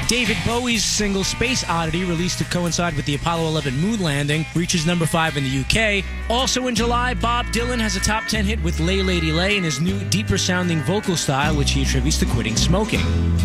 David Bowie's single Space Oddity, released to coincide with the Apollo 11 moon landing, reaches number 5 in the UK. Also in July, Bob Dylan has a top 10 hit with Lay Lady Lay in his new, deeper-sounding vocal style, which he attributes to quitting smoking.